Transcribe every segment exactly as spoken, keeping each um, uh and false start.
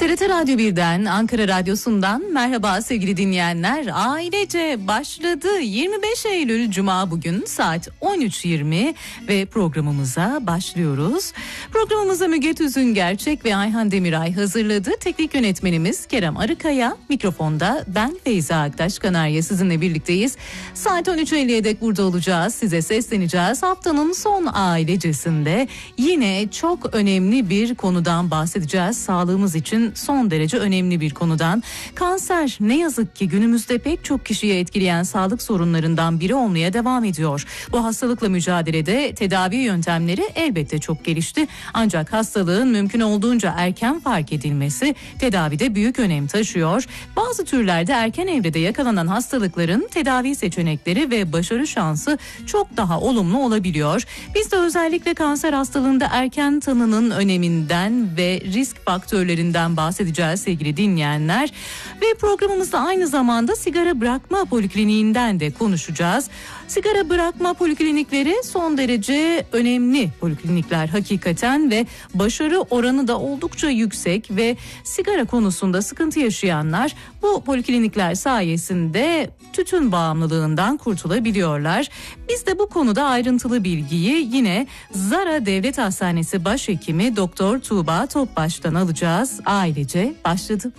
T R T Radyo birden, Ankara Radyosu'ndan merhaba sevgili dinleyenler. Ailece başladı. yirmi beş Eylül Cuma bugün saat on üç yirmi ve programımıza başlıyoruz. Programımıza Müge Tüzün Gerçek ve Ayhan Demiray hazırladı. Teknik yönetmenimiz Kerem Arıkaya, mikrofonda ben Feyza Aktaş Kanarya sizinle birlikteyiz. Saat on üç elliye dek burada olacağız. Size sesleneceğiz. Haftanın son ailecesinde yine çok önemli bir konudan bahsedeceğiz. Sağlığımız için son derece önemli bir konudan. Kanser ne yazık ki günümüzde pek çok kişiyi etkileyen sağlık sorunlarından biri olmaya devam ediyor. Bu hastalıkla mücadelede tedavi yöntemleri elbette çok gelişti. Ancak hastalığın mümkün olduğunca erken fark edilmesi tedavide büyük önem taşıyor. Bazı türlerde erken evrede yakalanan hastalıkların tedavi seçenekleri ve başarı şansı çok daha olumlu olabiliyor. Biz de özellikle kanser hastalığında erken tanının öneminden ve risk faktörlerinden bahsedeceğiz sevgili dinleyenler. Ve programımızda aynı zamanda sigara bırakma polikliniğinden de konuşacağız. Sigara bırakma poliklinikleri son derece önemli poliklinikler hakikaten ve başarı oranı da oldukça yüksek ve sigara konusunda sıkıntı yaşayanlar bu poliklinikler sayesinde tütün bağımlılığından kurtulabiliyorlar. Biz de bu konuda ayrıntılı bilgiyi yine Zara Devlet Hastanesi Başhekimi Doktor Tuğba Topbaş'tan alacağız. Ailece başladı.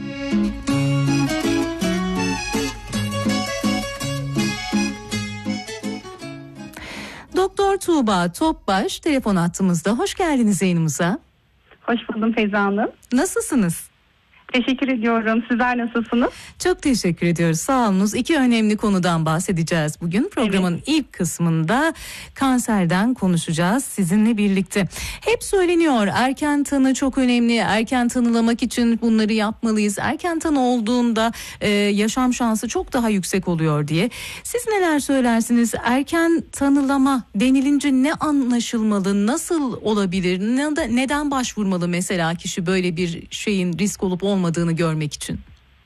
Doktor Tuğba Topbaş telefon hattımızda. Hoş geldiniz yayınımıza. Hoş buldum Feyza Hanım. Nasılsınız? Teşekkür ediyorum. Sizler nasılsınız? Çok teşekkür ediyoruz. Sağ olunuz. İki önemli konudan bahsedeceğiz bugün. Programın evet. ilk kısmında kanserden konuşacağız sizinle birlikte. Hep söyleniyor erken tanı çok önemli. Erken tanılamak için bunları yapmalıyız. Erken tanı olduğunda e, yaşam şansı çok daha yüksek oluyor diye. Siz neler söylersiniz? Erken tanılama denilince ne anlaşılmalı? Nasıl olabilir? Neden başvurmalı mesela kişi böyle bir şeyin risk olup olmadığını olmadığını görmek için?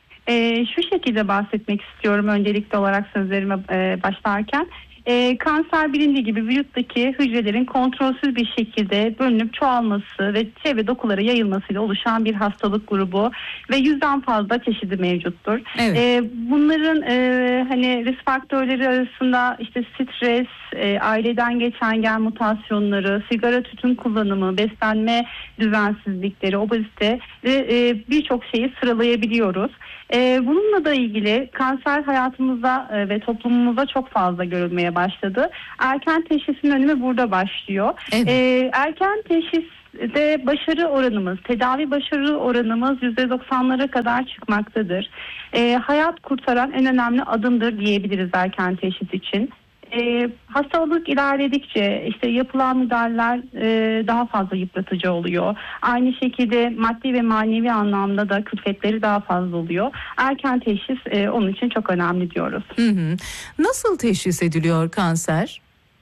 Ee, şu şekilde bahsetmek istiyorum öncelikli olarak sözlerime e, başlarken. E, kanser bilindiği gibi vücuttaki hücrelerin kontrolsüz bir şekilde bölünüp çoğalması ve çevre dokulara yayılmasıyla oluşan bir hastalık grubu ve yüzden fazla çeşidi mevcuttur. Evet. E, bunların e, hani risk faktörleri arasında işte stres, e, aileden geçen gen mutasyonları, sigara tütün kullanımı, beslenme düzensizlikleri, obezite ve e, birçok şeyi sıralayabiliyoruz. E, bununla da ilgili kanser hayatımızda e, ve toplumumuzda çok fazla görülmeye başladı. Erken teşhisin önemi burada başlıyor. Evet. E, erken teşhiste başarı oranımız, tedavi başarı oranımız yüzde doksanlara kadar çıkmaktadır. E, hayat kurtaran en önemli adımdır diyebiliriz erken teşhis için. E, hastalık ilerledikçe işte yapılan müdahaleler e, daha fazla yıpratıcı oluyor. Aynı şekilde maddi ve manevi anlamda da külfetleri daha fazla oluyor. Erken teşhis e, onun için çok önemli diyoruz. Hı hı. Nasıl teşhis ediliyor kanser?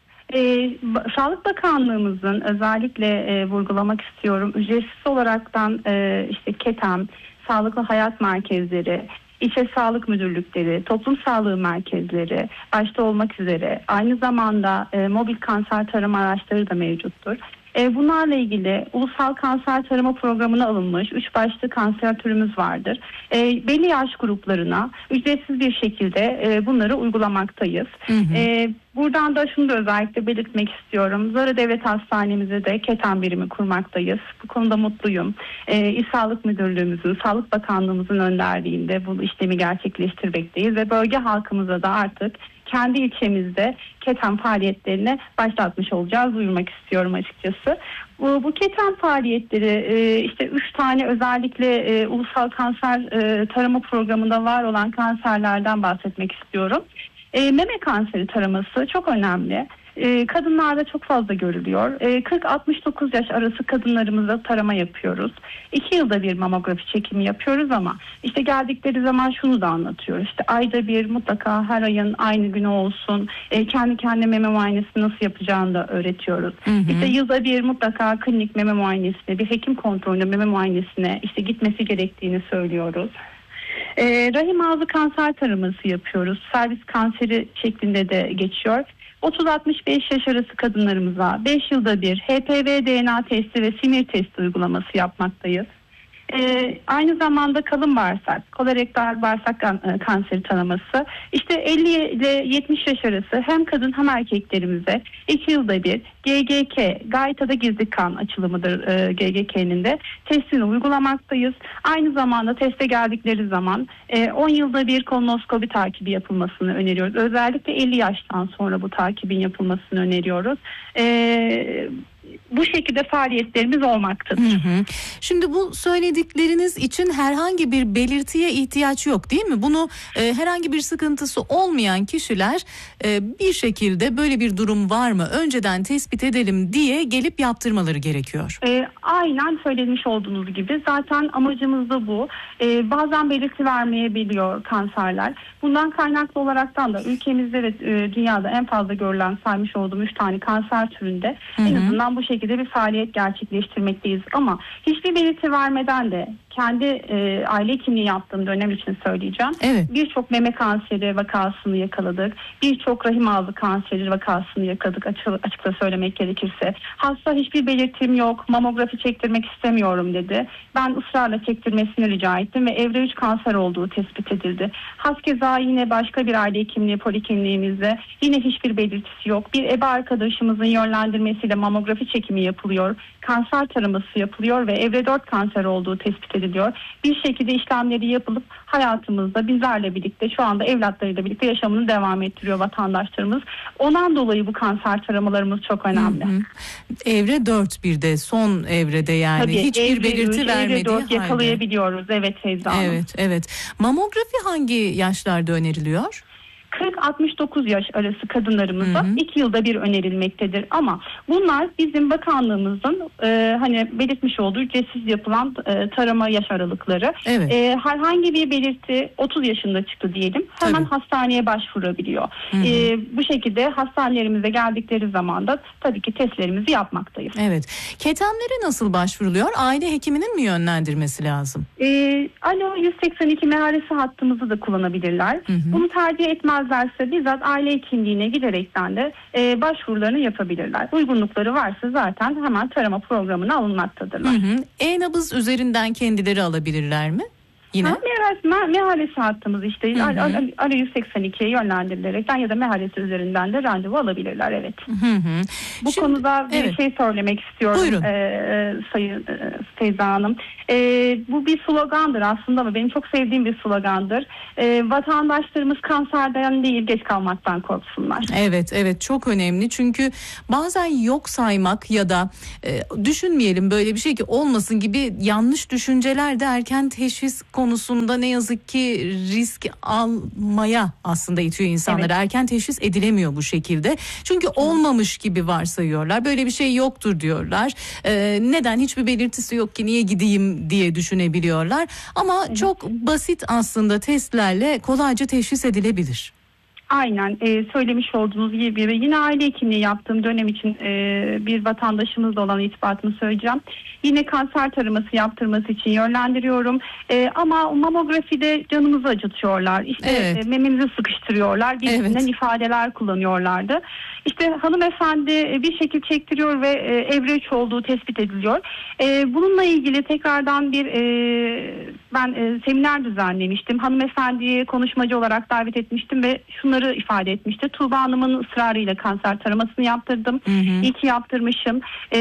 E, Sağlık Bakanlığımızın özellikle e, vurgulamak istiyorum. Ücretsiz olaraktan e, işte KETEM, Sağlıklı Hayat Merkezleri, İlçe Sağlık Müdürlükleri, Toplum Sağlığı Merkezleri başta olmak üzere aynı zamanda e, mobil kanser tarama araçları da mevcuttur. E, bunlarla ilgili ulusal kanser tarama programına alınmış üç başlı kanser türümüz vardır. E, belli yaş gruplarına ücretsiz bir şekilde e, bunları uygulamaktayız. Hı hı. E, buradan da şunu da özellikle belirtmek istiyorum. Zara Devlet Hastanemizde de KETEM birimi kurmaktayız. Bu konuda mutluyum. E, İl Sağlık Müdürlüğümüzün, Sağlık Bakanlığımızın önderliğinde bu işlemi gerçekleştirmekteyiz ve bölge halkımıza da artık kendi ilçemizde KETEM faaliyetlerini başlatmış olacağız, duyurmak istiyorum açıkçası. Bu, bu KETEM faaliyetleri e, işte üç tane özellikle e, ulusal kanser e, tarama programında var olan kanserlerden bahsetmek istiyorum. E, meme kanseri taraması çok önemli. E, kadınlarda çok fazla görülüyor. E, kırk altmış dokuz yaş arası kadınlarımızda tarama yapıyoruz. iki yılda bir mamografi çekimi yapıyoruz ama işte geldikleri zaman şunu da anlatıyor. İşte ayda bir mutlaka her ayın aynı günü olsun. E, kendi kendine meme muayenesi nasıl yapacağını da öğretiyoruz. Hı hı. İşte yılda bir mutlaka klinik meme muayenesine, bir hekim kontrolünde meme muayenesine işte gitmesi gerektiğini söylüyoruz. E, rahim ağzı kanser taraması yapıyoruz. Servis kanseri şeklinde de geçiyor. otuz altmış beş yaş arası kadınlarımıza beş yılda bir H P V D N A testi ve simir testi uygulaması yapmaktayız. Ee, aynı zamanda kalın bağırsak, kolorektal bağırsak kan- e, kanseri tanıması. İşte elli ile yetmiş yaş arası hem kadın hem erkeklerimize iki yılda bir G G K, gaytada gizli kan açılımıdır e, G G K'nin de testini uygulamaktayız. Aynı zamanda teste geldikleri zaman e, on yılda bir kolonoskopi takibi yapılmasını öneriyoruz. Özellikle elli yaştan sonra bu takibin yapılmasını öneriyoruz. E, bu şekilde faaliyetlerimiz olmaktadır. Hı hı. Şimdi bu söyledikleriniz için herhangi bir belirtiye ihtiyaç yok, değil mi? Bunu e, herhangi bir sıkıntısı olmayan kişiler e, bir şekilde böyle bir durum var mı önceden tespit edelim diye gelip yaptırmaları gerekiyor. E, aynen söylemiş olduğunuz gibi zaten amacımız da bu. E, bazen belirti vermeyebiliyor kanserler. Bundan kaynaklı olaraktan da ülkemizde ve e, dünyada en fazla görülen saymış olduğum üç tane kanser türünde hı hı. en azından bu şekilde bir faaliyet gerçekleştirmekteyiz. Ama hiçbir belirti vermeden de kendi e, aile hekimliği yaptığım dönem için söyleyeceğim. Evet. Birçok meme kanseri vakasını yakaladık. Birçok rahim ağzı kanseri vakasını yakaladık açık, açıkça söylemek gerekirse. Hasta hiçbir belirtim yok, mamografi çektirmek istemiyorum dedi. Ben ısrarla çektirmesini rica ettim ve evre üç kanser olduğu tespit edildi. Haskeza yine başka bir aile hekimliği polikliniğimizde yine hiçbir belirtisi yok. Bir ebe arkadaşımızın yönlendirmesiyle mamografi çekimi yapılıyor. Kanser taraması yapılıyor ve evre dört kanser olduğu tespit ediliyor. Bir şekilde işlemleri yapılıp hayatımızda bizlerle birlikte şu anda evlatlarıyla birlikte yaşamını devam ettiriyor vatandaşlarımız. Ondan dolayı bu kanser taramalarımız çok önemli. Hı hı. Evre dört bir de son evrede yani Tabii, hiçbir evre belirti üç, vermediği evre dört yakalayabiliyoruz. Evet Feyza Hanım. Evet, evet. Mamografi hangi yaşlarda öneriliyor? kırk altmış dokuz yaş arası kadınlarımıza iki yılda bir önerilmektedir. Ama bunlar bizim bakanlığımızın e, hani belirtmiş olduğu ücretsiz yapılan e, tarama yaş aralıkları. Evet. E, herhangi bir belirti otuz yaşında çıktı diyelim. Hemen tabii. hastaneye başvurabiliyor. E, bu şekilde hastanelerimize geldikleri zaman da tabii ki testlerimizi yapmaktayız. Evet. Ketamlere nasıl başvuruluyor? Aile hekiminin mi yönlendirmesi lazım? E, Alo yüz seksen iki meharesi hattımızı da kullanabilirler. Hı hı. Bunu tercih etmez derse bizzat aile hekimliğine giderekten de e, başvurularını yapabilirler. Uygunlukları varsa zaten hemen tarama programına alınmaktadırlar. Hı hı. E-nabız üzerinden kendileri alabilirler mi? Yine? Ha, mehalesi, mehalesi hattımız işte Alo yüz seksen ikiye yönlendirilerekten ya da mehalesi üzerinden de randevu alabilirler. Evet. Hı hı. Bu Şimdi, konuda bir evet. şey söylemek istiyorum. Buyurun. E, Sayın e, Feyza Hanım. E, bu bir slogandır aslında ama benim çok sevdiğim bir slogandır. E, vatandaşlarımız kanserden değil geç kalmaktan korksunlar. Evet evet çok önemli çünkü bazen yok saymak ya da e, düşünmeyelim böyle bir şey ki olmasın gibi yanlış düşünceler de erken teşhis konusunda ne yazık ki risk almaya aslında itiyor insanları. Evet. Erken teşhis edilemiyor bu şekilde. Çünkü olmamış gibi varsayıyorlar. Böyle bir şey yoktur diyorlar. Ee, neden hiçbir belirtisi yok ki niye gideyim diye düşünebiliyorlar. Ama evet. çok basit aslında testlerle kolayca teşhis edilebilir. Aynen e, söylemiş olduğunuz gibi yine aile hekimliği yaptığım dönem için e, bir vatandaşımızla olan irtibatımı söyleyeceğim. Yine kanser taraması yaptırması için yönlendiriyorum. E, ama mamografide canımızı acıtıyorlar. İşte evet. e, mememizi sıkıştırıyorlar. Gibisinden evet. ifadeler kullanıyorlardı. İşte hanımefendi bir şekil çektiriyor ve e, evre üç olduğu tespit ediliyor. E, bununla ilgili tekrardan bir e, ben e, seminer düzenlemiştim. Hanımefendiyi konuşmacı olarak davet etmiştim ve şunları ifade etmişti. Tuğba Hanım'ın ısrarıyla kanser taramasını yaptırdım. Hı hı. İyi ki yaptırmışım.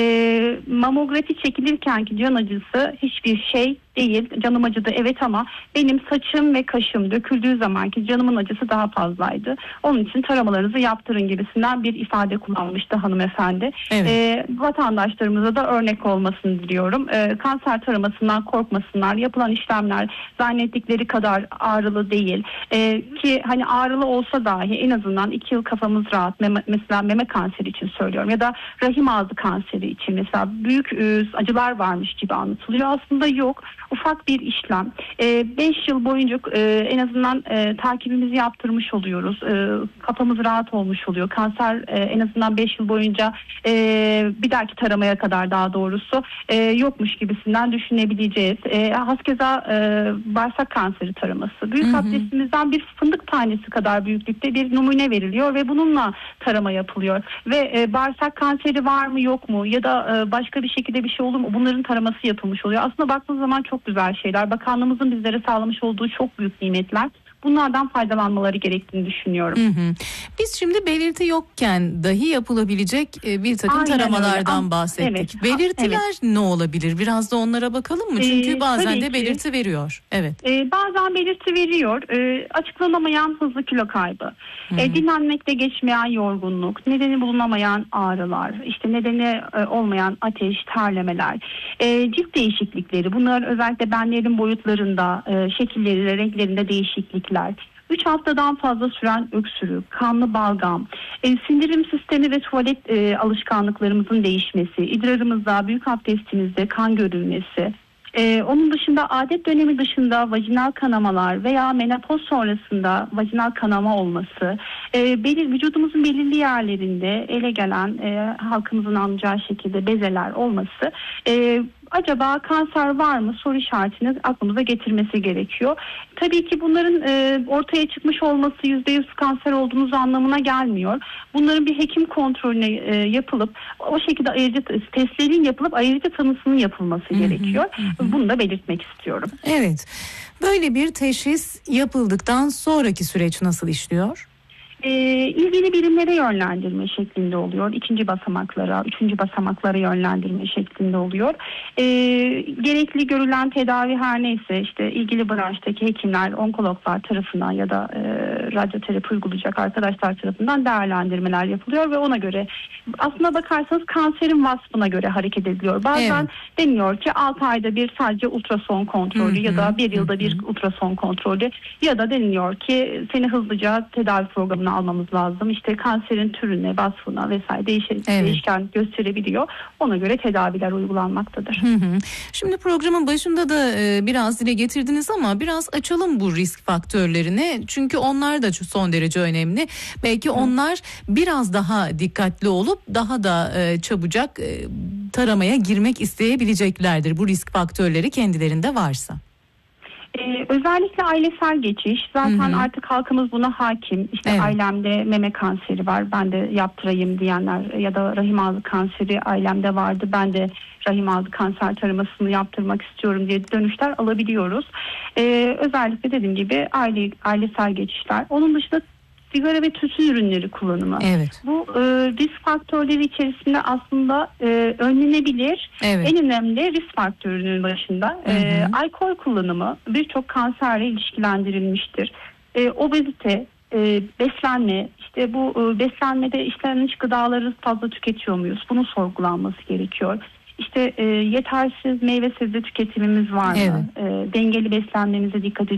E, mamografi çekilirken ki can acısı hiçbir şey değil. Canım acıdı evet ama benim saçım ve kaşım döküldüğü zamanki canımın acısı daha fazlaydı. Onun için taramalarınızı yaptırın gibisinden bir ifade kullanmıştı hanımefendi. Evet. E, vatandaşlarımıza da örnek olmasını diliyorum. E, kanser taramasından korkmasınlar. Yapılan işlemler zannettikleri kadar ağrılı değil. E, ki hani ağrılı olsa dahi en azından iki yıl kafamız rahat. Meme, mesela meme kanseri için söylüyorum ya da rahim ağzı kanseri için mesela büyük e, acılar varmış gibi anlatılıyor. Aslında yok. Ufak bir işlem. beş e, yıl boyunca e, en azından e, takibimizi yaptırmış oluyoruz. E, kafamız rahat olmuş oluyor. Kanser e, en azından beş yıl boyunca e, bir dahaki taramaya kadar daha doğrusu e, yokmuş gibisinden düşünebileceğiz. E, haskeza e, bağırsak kanseri taraması. Büyük abdestimizden bir fındık tanesi kadar büyüklükte bir numune veriliyor ve bununla tarama yapılıyor. Ve e, bağırsak kanseri var mı yok mu ya da e, başka bir şekilde bir şey olur mu? Bunların taraması yapılmış oluyor. Aslında baktığınız zaman çok çok güzel şeyler. Bakanlığımızın bizlere sağlamış olduğu çok büyük nimetler. Bunlardan faydalanmaları gerektiğini düşünüyorum. Hı hı. Biz şimdi belirti yokken dahi yapılabilecek bir takım Aynen taramalardan öyle. bahsettik. Evet. Belirtiler Evet. ne olabilir? Biraz da onlara bakalım mı? Çünkü Ee, bazen de ki. belirti veriyor. Evet. Ee, bazen belirti veriyor. Ee, açıklanamayan hızlı kilo kaybı. Hı hı. Ee, dinlenmekte geçmeyen yorgunluk, nedeni bulunamayan ağrılar, işte nedeni e, olmayan ateş, terlemeler, e, cilt değişiklikleri. Bunlar özellikle benlerin boyutlarında, e, şekilleri, renklerinde değişiklikler. üç haftadan fazla süren öksürük, kanlı balgam, e, sindirim sistemi ve tuvalet e, alışkanlıklarımızın değişmesi, idrarımızda, büyük abdestimizde kan görülmesi, e, onun dışında adet dönemi dışında vajinal kanamalar veya menopoz sonrasında vajinal kanama olması, e, belir, vücudumuzun belirli yerlerinde ele gelen e, halkımızın anlayacağı şekilde bezeler olması, e, acaba kanser var mı soru işaretini aklımıza getirmesi gerekiyor. Tabii ki bunların e, ortaya çıkmış olması yüzde yüz kanser olduğunuz anlamına gelmiyor. Bunların bir hekim kontrolüne e, yapılıp o şekilde ayırıcı testlerin yapılıp ayırıcı tanısının yapılması Hı hı, gerekiyor. hı. Bunu da belirtmek istiyorum. Evet. Böyle bir teşhis yapıldıktan sonraki süreç nasıl işliyor? E, ilgili birimlere yönlendirme şeklinde oluyor. İkinci basamaklara, üçüncü basamaklara yönlendirme şeklinde oluyor. E, gerekli görülen tedavi her neyse işte ilgili branştaki hekimler, onkologlar tarafından ya da e, radyoterapi uygulayacak arkadaşlar tarafından değerlendirmeler yapılıyor ve ona göre aslına bakarsanız kanserin vasfına göre hareket ediliyor. Bazen evet. deniyor ki altı ayda bir sadece ultrason kontrolü, hı hı, ya da bir yılda hı hı. bir ultrason kontrolü, ya da deniliyor ki seni hızlıca tedavi programına almamız lazım. İşte kanserin türüne, vasfına vesaire değişen, evet. değişken gösterebiliyor. Ona göre tedaviler uygulanmaktadır. Hı hı. Şimdi programın başında da e, biraz dile getirdiniz ama biraz açalım bu risk faktörlerini. Çünkü onlar da son derece önemli. Belki hı. onlar biraz daha dikkatli olup daha da e, çabucak e, taramaya girmek isteyebileceklerdir. Bu risk faktörleri kendilerinde varsa. Ee, özellikle ailesel geçiş zaten hı hı. artık halkımız buna hakim. İşte evet. ailemde meme kanseri var, ben de yaptırayım diyenler ya da rahim ağzı kanseri ailemde vardı, ben de rahim ağzı kanser taramasını yaptırmak istiyorum diye dönüşler alabiliyoruz. Ee, özellikle dediğim gibi aile ailesel geçişler. Onun dışında sigara ve tütün ürünleri kullanımı. Evet. Bu e, risk faktörleri içerisinde aslında e, önlenebilir. Evet. En önemli risk faktörünün başında e, alkol kullanımı birçok kanserle ilişkilendirilmiştir. E, obezite, e, beslenme, işte bu e, beslenmede işlenmiş gıdaları fazla tüketiyor muyuz? Bunun sorgulanması gerekiyor. İşte e, yetersiz meyve sebze tüketimimiz var mı? Evet. E, dengeli beslenmemize dikkat ediyoruz.